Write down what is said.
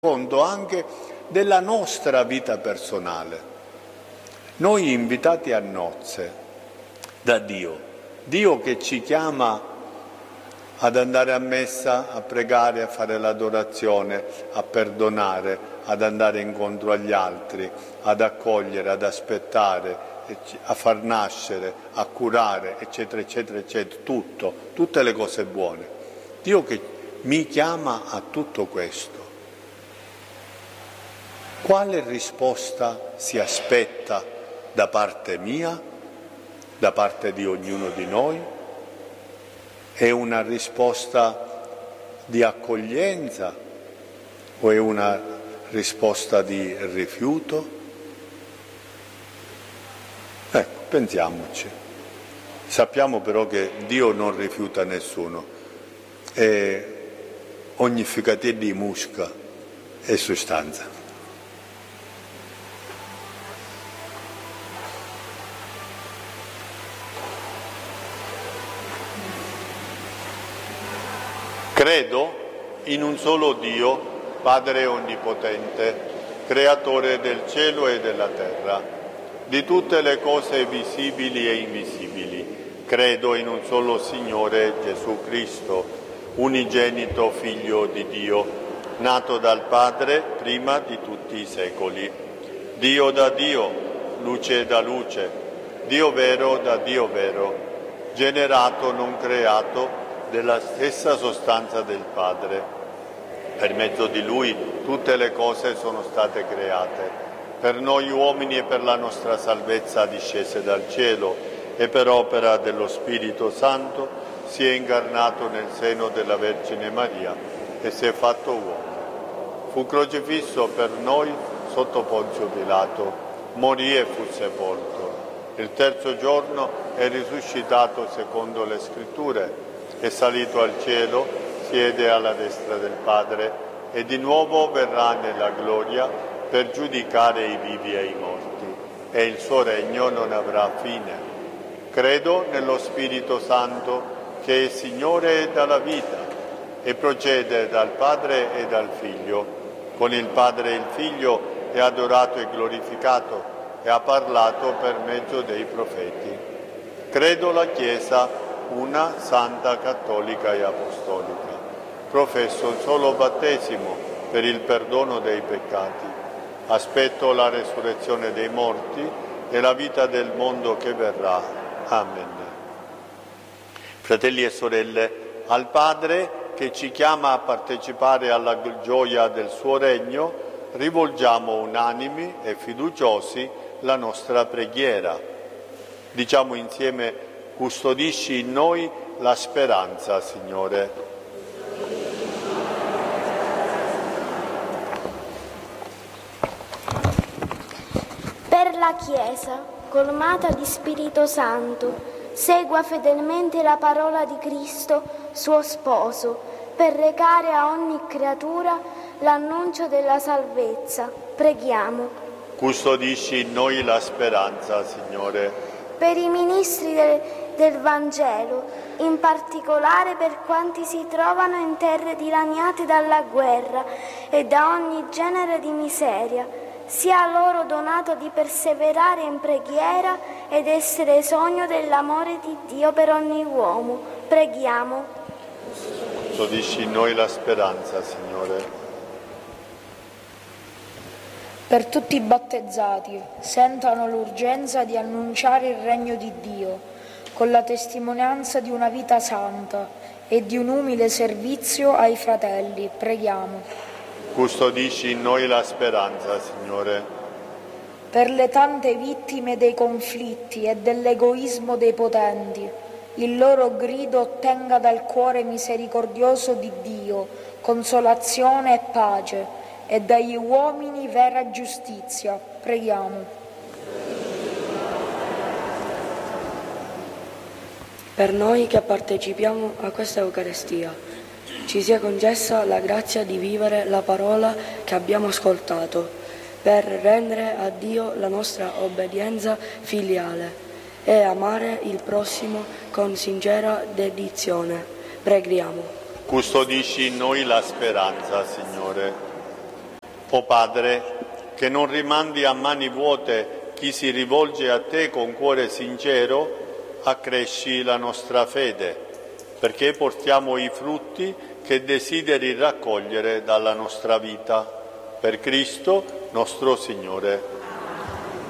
conto anche della nostra vita personale. Noi invitati a nozze da Dio, Dio che ci chiama ad andare a messa, a pregare, a fare l'adorazione, a perdonare, ad andare incontro agli altri, ad accogliere, ad aspettare, a far nascere, a curare, eccetera, eccetera, eccetera, tutte le cose buone. Dio che mi chiama a tutto questo. Quale risposta si aspetta da parte mia, da parte di ognuno di noi? È una risposta di accoglienza o è una risposta di rifiuto? Ecco, pensiamoci. Sappiamo però che Dio non rifiuta nessuno e ogni ficatì di musca è sostanza. Credo in un solo Dio, Padre Onnipotente, Creatore del cielo e della terra, di tutte le cose visibili e invisibili. Credo in un solo Signore Gesù Cristo, unigenito Figlio di Dio, nato dal Padre prima di tutti i secoli. Dio da Dio, luce da luce, Dio vero da Dio vero, generato non creato, della stessa sostanza del Padre. Per mezzo di Lui tutte le cose sono state create, per noi uomini e per la nostra salvezza discese dal cielo, e per opera dello Spirito Santo si è incarnato nel seno della Vergine Maria e si è fatto uomo. Fu crocifisso per noi sotto Ponzio Pilato, morì e fu sepolto. Il terzo giorno è risuscitato secondo le Scritture, è salito al cielo, siede alla destra del Padre e di nuovo verrà nella gloria per giudicare i vivi e i morti, e il suo regno non avrà fine. Credo nello Spirito Santo, che è Signore della vita e procede dal Padre e dal Figlio. Con il Padre e il Figlio è adorato e glorificato e ha parlato per mezzo dei profeti. Credo la Chiesa, una santa, cattolica e apostolica. Professo il solo battesimo per il perdono dei peccati. Aspetto la resurrezione dei morti e la vita del mondo che verrà. Amen. Fratelli e sorelle, al Padre che ci chiama a partecipare alla gioia del suo regno, rivolgiamo unanimi e fiduciosi la nostra preghiera. Diciamo insieme: custodisci in noi la speranza, Signore. Per la Chiesa, colmata di Spirito Santo, segua fedelmente la parola di Cristo, suo sposo, per recare a ogni creatura l'annuncio della salvezza. Preghiamo. Custodisci in noi la speranza, Signore. Per i ministri del Vangelo, in particolare per quanti si trovano in terre dilaniate dalla guerra e da ogni genere di miseria, sia loro donato di perseverare in preghiera ed essere sogno dell'amore di Dio per ogni uomo. Preghiamo. Custodisci in noi la speranza, Signore. Per tutti i battezzati, sentano l'urgenza di annunciare il regno di Dio, con la testimonianza di una vita santa e di un umile servizio ai fratelli. Preghiamo. Custodisci in noi la speranza, Signore. Per le tante vittime dei conflitti e dell'egoismo dei potenti, il loro grido ottenga dal cuore misericordioso di Dio consolazione e pace, e dagli uomini vera giustizia. Preghiamo. Per noi che partecipiamo a questa Eucaristia, ci sia concessa la grazia di vivere la parola che abbiamo ascoltato, per rendere a Dio la nostra obbedienza filiale e amare il prossimo con sincera dedizione. Preghiamo. Custodisci in noi la speranza, Signore. O Padre, che non rimandi a mani vuote chi si rivolge a te con cuore sincero, accresci la nostra fede, perché portiamo i frutti che desideri raccogliere dalla nostra vita. Per Cristo nostro Signore.